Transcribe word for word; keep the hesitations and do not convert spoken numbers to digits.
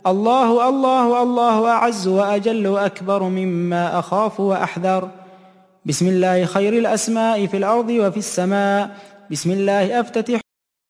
الله الله الله أعز وأجل وأكبر مما أخاف وأحذر. بسم الله خير الأسماء في الأرض وفي السماء. بسم الله أفتتح